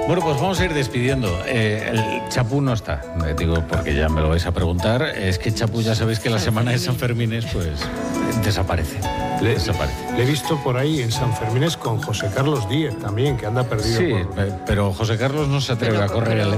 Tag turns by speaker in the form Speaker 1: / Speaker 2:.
Speaker 1: Bueno, pues vamos a ir despidiendo. El Chapu no está, digo, porque ya me lo vais a preguntar. Es que Chapu, ya sabéis que la semana de San Fermines, pues, desaparece.
Speaker 2: Le he visto por ahí en San Fermines con José Carlos Díez también, que anda perdido.
Speaker 1: Sí, pero José Carlos no se atreve a correr el